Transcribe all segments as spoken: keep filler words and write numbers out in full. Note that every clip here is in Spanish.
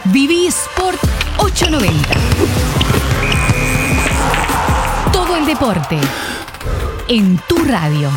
Viví Sport ochocientos noventa. Todo el deporte en tu radio.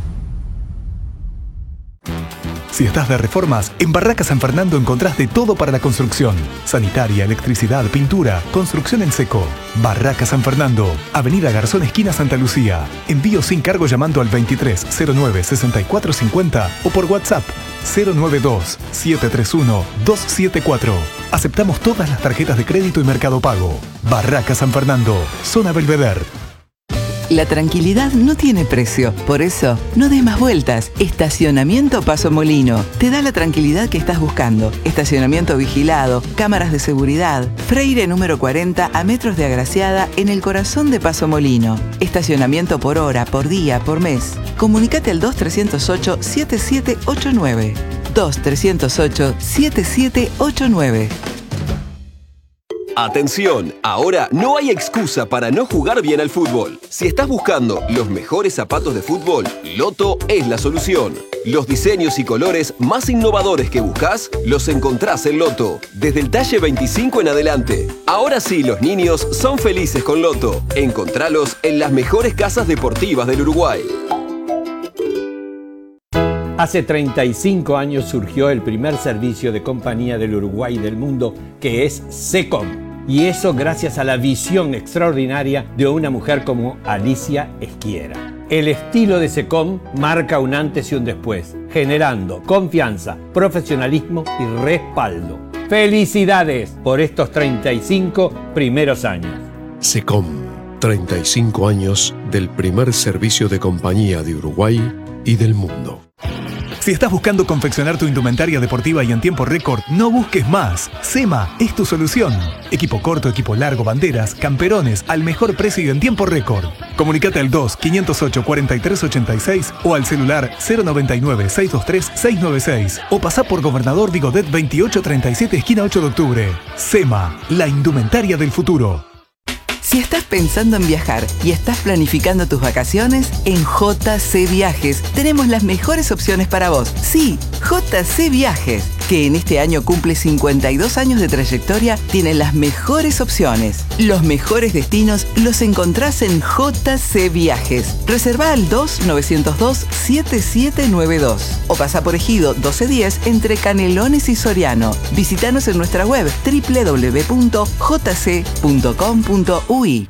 Si estás de reformas, en Barracas San Fernando encontrás de todo para la construcción. Sanitaria, electricidad, pintura, construcción en seco. Barracas San Fernando, Avenida Garzón, esquina Santa Lucía. Envío sin cargo llamando al veintitrés cero nueve sesenta y cuatro cincuenta o por WhatsApp cero nueve dos siete tres uno dos siete cuatro. Aceptamos todas las tarjetas de crédito y Mercado Pago. Barracas San Fernando, zona Belvedere. La tranquilidad no tiene precio, por eso no des más vueltas. Estacionamiento Paso Molino te da la tranquilidad que estás buscando. Estacionamiento vigilado, cámaras de seguridad. Freire número cuarenta a metros de Agraciada en el corazón de Paso Molino. Estacionamiento por hora, por día, por mes. Comunicate al dos tres cero ocho siete siete ocho nueve. dos tres cero ocho siete siete ocho nueve. Atención, ahora no hay excusa para no jugar bien al fútbol. Si estás buscando los mejores zapatos de fútbol, Loto es la solución. Los diseños y colores más innovadores que buscas, los encontrás en Loto, desde el talle veinticinco en adelante. Ahora sí, los niños son felices con Loto. Encontralos en las mejores casas deportivas del Uruguay. Hace treinta y cinco años surgió el primer servicio de compañía del Uruguay y del mundo, que es SECOM. Y eso gracias a la visión extraordinaria de una mujer como Alicia Esquiera. El estilo de SECOM marca un antes y un después, generando confianza, profesionalismo y respaldo. ¡Felicidades por estos treinta y cinco primeros años! SECOM, treinta y cinco años del primer servicio de compañía de Uruguay y del mundo. Si estás buscando confeccionar tu indumentaria deportiva y en tiempo récord, no busques más. SEMA es tu solución. Equipo corto, equipo largo, banderas, camperones, al mejor precio y en tiempo récord. Comunicate al dos, quinientos ocho, cuarenta y tres ochenta y seis o al celular cero noventa y nueve, seiscientos veintitrés, seiscientos noventa y seis o pasá por Gobernador Vigodet veintiocho treinta y siete, esquina ocho de octubre. SEMA, la indumentaria del futuro. Si estás pensando en viajar y estás planificando tus vacaciones, en J C Viajes tenemos las mejores opciones para vos. Sí, J C Viajes, que en este año cumple cincuenta y dos años de trayectoria, tiene las mejores opciones. Los mejores destinos los encontrás en J C Viajes. Reservá al dos, novecientos dos, siete siete nueve dos o pasá por Ejido doce diez entre Canelones y Soriano. Visítanos en nuestra web doble u doble u doble u punto j c punto com punto u i.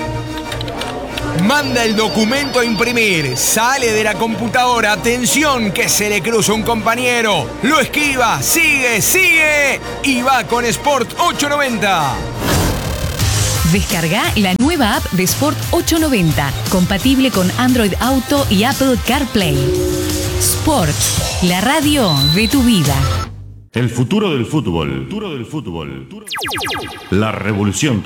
Manda el documento a imprimir, sale de la computadora, atención que se le cruza un compañero, lo esquiva, sigue, sigue y va con Sport ochocientos noventa. Descarga la nueva app de Sport ochocientos noventa, compatible con Android Auto y Apple CarPlay. Sport, la radio de tu vida. El futuro del fútbol. El futuro del fútbol. La revolución